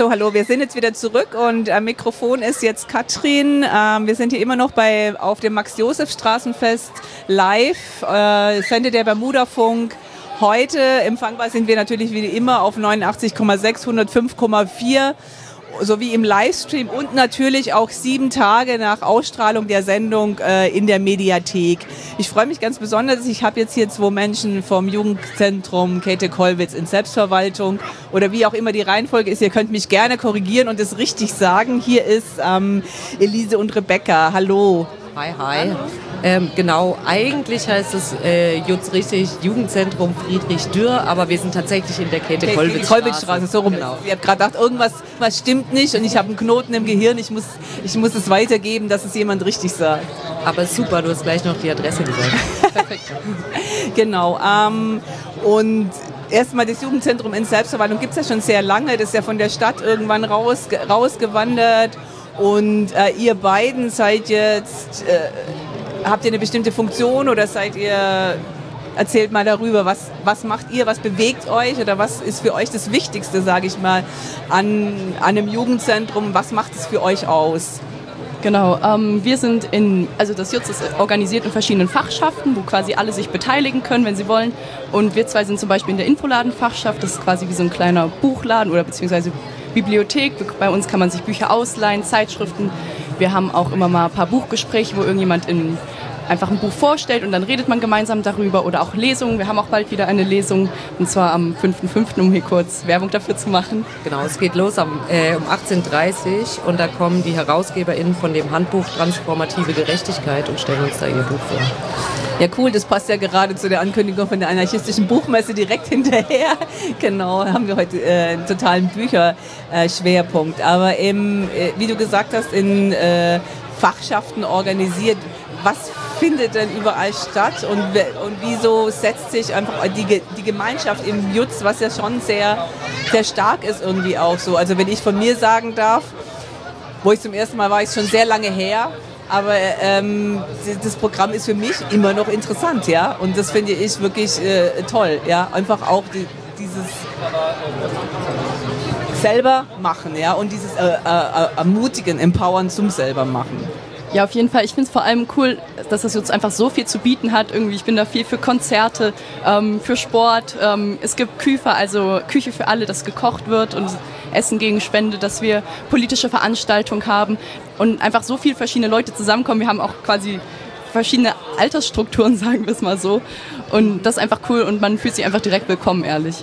So, hallo, wir sind jetzt wieder zurück und am Mikrofon ist jetzt Katrin. Wir sind hier immer noch auf dem Max-Josef-Straßenfest live, sendet der Bermuda-Funk. Heute empfangbar sind wir natürlich wie immer auf 89,6, 105,4 sowie im Livestream und natürlich auch 7 Tage nach Ausstrahlung der Sendung in der Mediathek. Ich freue mich ganz besonders. Ich habe jetzt hier 2 Menschen vom Jugendzentrum Käthe-Kollwitz in Selbstverwaltung oder wie auch immer die Reihenfolge ist. Ihr könnt mich gerne korrigieren und es richtig sagen. Hier ist Elise und Rebecca. Hallo. Hi, hi. Genau, eigentlich heißt es jetzt richtig Jugendzentrum Friedrich Dürr, aber wir sind tatsächlich in der Käthe-Kollwitz-Straße. So rum. Genau. Ich habe gerade gedacht, irgendwas stimmt nicht und ich habe einen Knoten im Gehirn. Ich muss es weitergeben, dass es jemand richtig sagt. Aber super, du hast gleich noch die Adresse gesagt. Perfekt. Genau. Und erstmal das Jugendzentrum in Selbstverwaltung gibt es ja schon sehr lange. Das ist ja von der Stadt irgendwann rausgewandert. Und ihr beiden seid jetzt, habt ihr eine bestimmte Funktion oder erzählt mal darüber, was macht ihr, was bewegt euch oder was ist für euch das Wichtigste, sage ich mal, an einem Jugendzentrum, was macht es für euch aus? Genau, wir sind das JUZ ist organisiert in verschiedenen Fachschaften, wo quasi alle sich beteiligen können, wenn sie wollen. Und wir 2 sind zum Beispiel in der Infoladenfachschaft, das ist quasi wie so ein kleiner Buchladen oder beziehungsweise Bibliothek. Bei uns kann man sich Bücher ausleihen, Zeitschriften. Wir haben auch immer mal ein paar Buchgespräche, wo irgendjemand einfach ein Buch vorstellt und dann redet man gemeinsam darüber oder auch Lesungen. Wir haben auch bald wieder eine Lesung und zwar am 5.5., um hier kurz Werbung dafür zu machen. Genau, es geht los um 18.30 Uhr und da kommen die HerausgeberInnen von dem Handbuch Transformative Gerechtigkeit und stellen uns da ihr Buch vor. Ja, cool, das passt ja gerade zu der Ankündigung von der anarchistischen Buchmesse direkt hinterher. Genau, haben wir heute einen totalen Bücherschwerpunkt. Aber wie du gesagt hast, in Fachschaften organisiert. Was findet denn überall statt und wieso setzt sich einfach die Gemeinschaft im JUZ, was ja schon sehr, sehr stark ist irgendwie auch so. Also wenn ich von mir sagen darf, wo ich zum ersten Mal war, ist schon sehr lange her, aber das Programm ist für mich immer noch interessant, ja, und das finde ich wirklich toll, ja, einfach auch dieses selber machen, ja, und dieses ermutigen, empowern zum selber machen. Ja, auf jeden Fall. Ich finde es vor allem cool, dass das jetzt einfach so viel zu bieten hat. Irgendwie, ich bin da viel für Konzerte, für Sport. Es gibt Küfe, also Küche für alle, dass gekocht wird und Essen gegen Spende, dass wir politische Veranstaltungen haben und einfach so viele verschiedene Leute zusammenkommen. Wir haben auch quasi verschiedene Altersstrukturen, sagen wir es mal so. Und das ist einfach cool und man fühlt sich einfach direkt willkommen, ehrlich.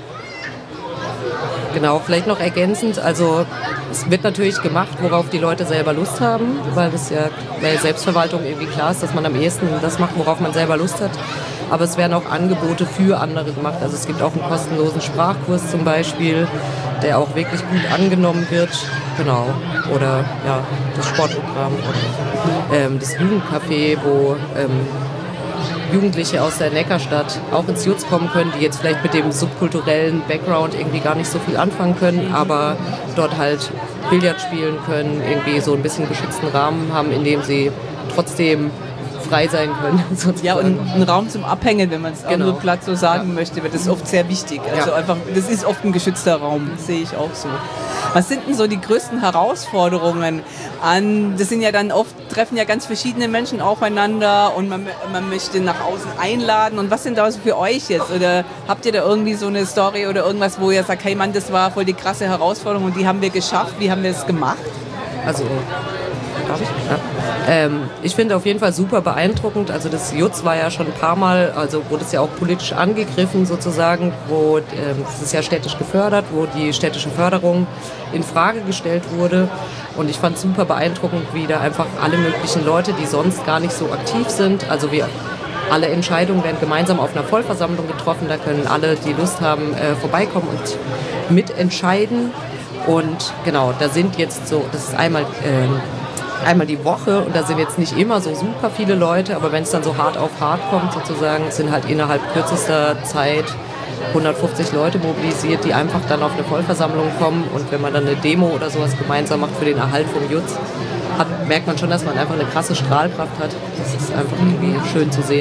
Genau, vielleicht noch ergänzend, also es wird natürlich gemacht, worauf die Leute selber Lust haben, weil Selbstverwaltung irgendwie klar ist, dass man am ehesten das macht, worauf man selber Lust hat. Aber es werden auch Angebote für andere gemacht. Also es gibt auch einen kostenlosen Sprachkurs zum Beispiel, der auch wirklich gut angenommen wird. Genau. Oder ja, das Sportprogramm oder das Jugendcafé, wo Jugendliche aus der Neckarstadt auch ins JUZ kommen können, die jetzt vielleicht mit dem subkulturellen Background irgendwie gar nicht so viel anfangen können, aber dort halt Billard spielen können, irgendwie so ein bisschen geschützten Rahmen haben, in dem sie trotzdem frei sein können. Sozusagen. Ja, und einen Raum zum Abhängen, wenn man es genau. Nur platt so sagen möchte, wird das oft sehr wichtig. Also einfach, das ist oft ein geschützter Raum, das sehe ich auch so. Was sind denn so die größten Herausforderungen das sind ja dann oft, treffen ja ganz verschiedene Menschen aufeinander und man möchte nach außen einladen. Und was sind da so für euch jetzt? Oder habt ihr da irgendwie so eine Story oder irgendwas, wo ihr sagt, hey Mann, das war voll die krasse Herausforderung und die haben wir geschafft, wie haben wir es gemacht? Also, darf ich? Ja. Ich finde auf jeden Fall super beeindruckend, also das JUZ war ja schon ein paar Mal, also wurde es ja auch politisch angegriffen sozusagen, wo das ist ja städtisch gefördert, wo die städtische Förderung in Frage gestellt wurde und ich fand es super beeindruckend, wie da einfach alle möglichen Leute, die sonst gar nicht so aktiv sind, also alle Entscheidungen werden gemeinsam auf einer Vollversammlung getroffen, da können alle, die Lust haben, vorbeikommen und mitentscheiden und genau, da sind jetzt so, das ist einmal die Woche und da sind jetzt nicht immer so super viele Leute, aber wenn es dann so hart auf hart kommt sozusagen, sind halt innerhalb kürzester Zeit 150 Leute mobilisiert, die einfach dann auf eine Vollversammlung kommen und wenn man dann eine Demo oder sowas gemeinsam macht für den Erhalt vom JUZ, merkt man schon, dass man einfach eine krasse Strahlkraft hat. Das ist einfach irgendwie schön zu sehen.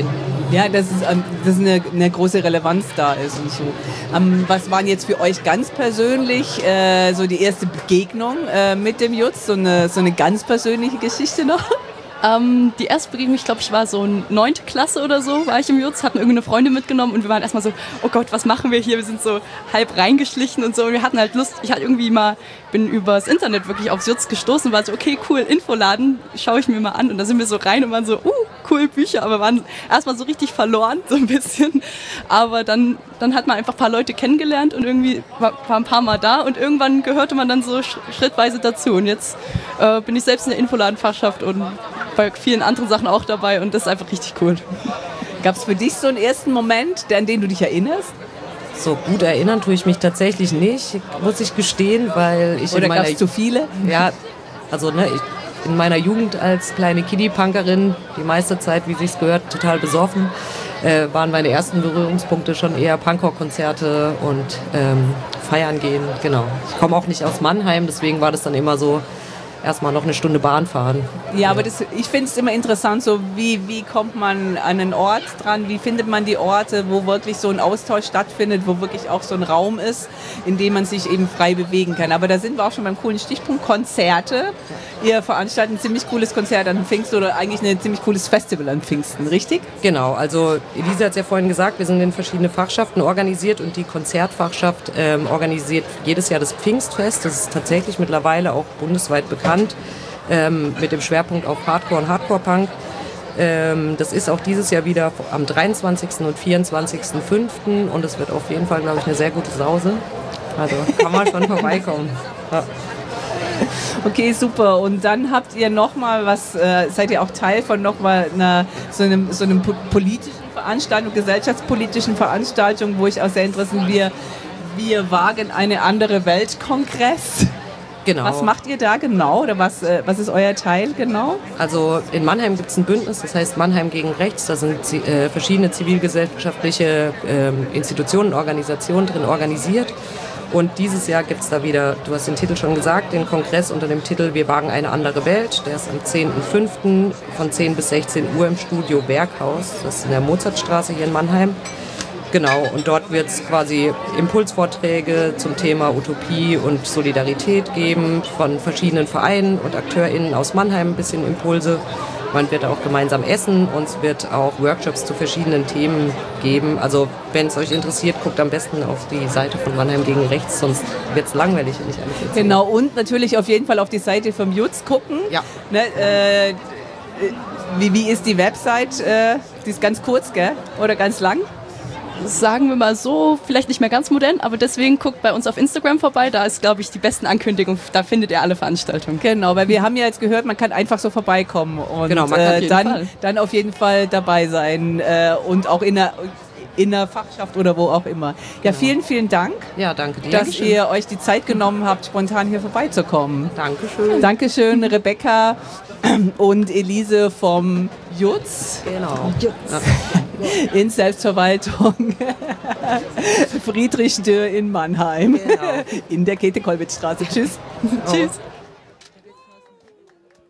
Ja, dass eine große Relevanz da ist und so. Was waren jetzt für euch ganz persönlich so die erste Begegnung mit dem Jutz? So eine ganz persönliche Geschichte noch? Die erste Begegnung, ich glaube, ich war so 9. Klasse oder so, war ich im Jutz, hatten irgendeine Freundin mitgenommen und wir waren erstmal so, oh Gott, was machen wir hier? Wir sind so halb reingeschlichen und so und wir hatten halt Lust, bin übers Internet wirklich aufs Jutz gestoßen und war so, okay, cool, Infoladen, schaue ich mir mal an und da sind wir so rein und waren so, cool, Bücher, aber waren erstmal so richtig verloren, so ein bisschen, aber dann hat man einfach ein paar Leute kennengelernt und irgendwie war ein paar Mal da und irgendwann gehörte man dann so schrittweise dazu und jetzt bin ich selbst in der Infoladenfachschaft und bei vielen anderen Sachen auch dabei und das ist einfach richtig cool. Gab es für dich so einen ersten Moment, an den du dich erinnerst? So gut erinnern tue ich mich tatsächlich nicht, muss ich gestehen, weil ich Oder gab es zu viele? Ja, also in meiner Jugend als kleine Kiddie-Punkerin, die meiste Zeit, wie sich's gehört, total besoffen, waren meine ersten Berührungspunkte schon eher Punkrock-Konzerte und feiern gehen, genau. Ich komme auch nicht aus Mannheim, deswegen war das dann immer so, erstmal noch eine Stunde Bahn fahren. Ja, aber ich finde es immer interessant, so wie kommt man an einen Ort dran, wie findet man die Orte, wo wirklich so ein Austausch stattfindet, wo wirklich auch so ein Raum ist, in dem man sich eben frei bewegen kann. Aber da sind wir auch schon beim coolen Stichpunkt Konzerte. Ihr veranstaltet ein ziemlich cooles Konzert an Pfingsten oder eigentlich ein ziemlich cooles Festival an Pfingsten, richtig? Genau, also Elisa hat es ja vorhin gesagt, wir sind in verschiedene Fachschaften organisiert und die Konzertfachschaft organisiert jedes Jahr das Pfingstfest. Das ist tatsächlich mittlerweile auch bundesweit bekannt. Mit dem Schwerpunkt auf Hardcore und Hardcore-Punk. Das ist auch dieses Jahr wieder am 23. und 24.05. und es wird auf jeden Fall, glaube ich, eine sehr gute Sause. Also kann man schon vorbeikommen. Ja. Okay, super. Und dann habt ihr nochmal seid ihr auch Teil von nochmal so einem politischen Veranstaltung, gesellschaftspolitischen Veranstaltung, wo ich auch sehr interessiert bin, wir wagen eine andere Welt-Kongress. Genau. Was macht ihr da genau oder was ist euer Teil genau? Also in Mannheim gibt es ein Bündnis, das heißt Mannheim gegen Rechts. Da sind verschiedene zivilgesellschaftliche Institutionen, Organisationen drin organisiert. Und dieses Jahr gibt es da wieder, du hast den Titel schon gesagt, den Kongress unter dem Titel Wir wagen eine andere Welt. Der ist am 10.05. von 10 bis 16 Uhr im Studio Berghaus. Das ist in der Mozartstraße hier in Mannheim. Genau, und dort wird es quasi Impulsvorträge zum Thema Utopie und Solidarität geben von verschiedenen Vereinen und AkteurInnen aus Mannheim, ein bisschen Impulse. Man wird auch gemeinsam essen und es wird auch Workshops zu verschiedenen Themen geben. Also wenn es euch interessiert, guckt am besten auf die Seite von Mannheim gegen Rechts, sonst wird es langweilig, wenn ich alles erzähle. Genau, und natürlich auf jeden Fall auf die Seite vom Jutz gucken. Ja. Ne, wie ist die Website? Die ist ganz kurz, gell? Oder ganz lang? Sagen wir mal so, vielleicht nicht mehr ganz modern, aber deswegen guckt bei uns auf Instagram vorbei, da ist, glaube ich, die besten Ankündigungen, da findet ihr alle Veranstaltungen. Genau, weil wir haben ja jetzt gehört, man kann einfach so vorbeikommen und genau, man kann dann auf jeden Fall dabei sein und auch in der Fachschaft oder wo auch immer. Ja, vielen, vielen Dank, ja, danke dir, dass ihr euch die Zeit genommen habt, spontan hier vorbeizukommen. Dankeschön. Dankeschön, Rebecca und Elise vom Jutz. Genau. Jutz. In Selbstverwaltung Friedrich Dürr in Mannheim. Genau. In der Käthe-Kollwitz-Straße. Tschüss. Oh. Tschüss.